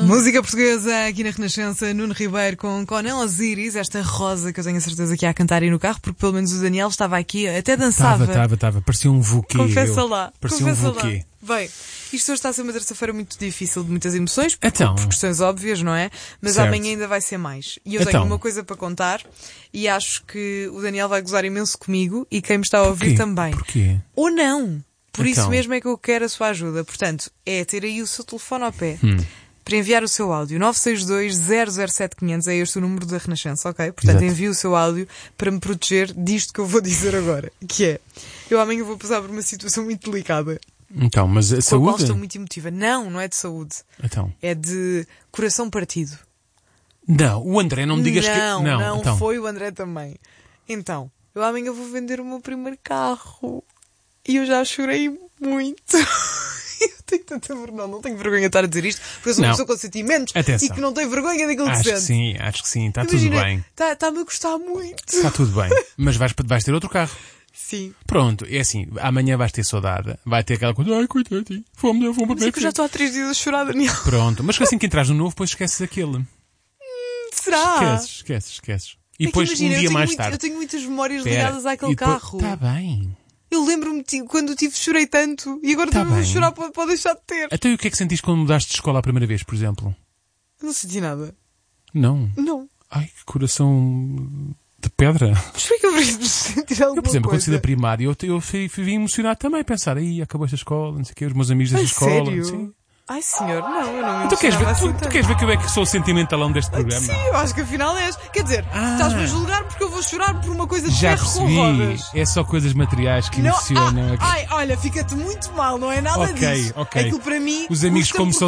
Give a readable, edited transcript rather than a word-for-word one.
Música portuguesa aqui na Renascença, Nuno Ribeiro com Conan Osiris, esta rosa que eu tenho a certeza que ia a cantar aí no carro, porque pelo menos o Daniel estava aqui, até dançava. Estava, parecia um buquê. Confessa lá. Parecia um buquê. Bem, isto hoje está a ser uma terça-feira muito difícil, de muitas emoções, por questões óbvias, não é? Mas certo. Amanhã ainda vai ser mais. E eu tenho uma coisa para contar e acho que o Daniel vai gozar imenso comigo e quem me está a ouvir também. Porquê? Ou não. Por isso mesmo é que eu quero a sua ajuda. Portanto, é ter aí o seu telefone ao pé. Para enviar o seu áudio. 962-007-500 é este o número da Renascença, ok? Portanto, envie o seu áudio para me proteger disto que eu vou dizer agora. Que é, eu amanhã vou passar por uma situação muito delicada. Então, mas a saúde? Com a qual estou muito emotiva. Não é de saúde. Então. É de coração partido. Não, o André não me digas que... Não, então. Foi o André também. Então, eu amanhã vou vender o meu primeiro carro. E eu já chorei muito. Eu tenho tanta vergonha, não tenho vergonha de estar a dizer isto, porque eu sou uma pessoa com sentimentos. Atenção. E que não tem vergonha daquilo que sente. Acho que sim, está tudo bem. Está-me a gostar muito. Está tudo bem. Mas vais ter outro carro. Sim. Pronto, é assim, amanhã vais ter saudade. Vai ter aquela coisa, ai, coitadinho, fome mas é que eu já estou há 3 dias a chorar, Daniel. Pronto, mas assim que entras no novo, depois esqueces aquele. Será? Esqueces. E depois imagina, um dia mais tarde. Eu tenho muitas memórias ligadas àquele carro. Está bem. Eu lembro-me, quando tive, chorei tanto. E agora também vou chorar para deixar de ter. Então e o que é que sentiste quando mudaste de escola a primeira vez, por exemplo? Não senti nada. Não? Não. Ai, que coração de pedra. Mas por que eu preciso sentir alguma coisa? Eu, por exemplo, quando saí da primária, eu fui emocionado também a pensar, aí acabou esta escola, não sei o quê, os meus amigos desta escola. Sério? Sim. Ai senhor, não, eu não me Tu queres ver que eu é que sou o sentimentalão deste programa? programa? Sim, eu acho que afinal és. Quer dizer, estás-me a julgar porque eu vou chorar por uma coisa de já ferro percebi. com rodas. É só coisas materiais que emocionam. Olha, fica-te muito mal, não é nada disso. Ok. Aquilo para mim, os amigos como são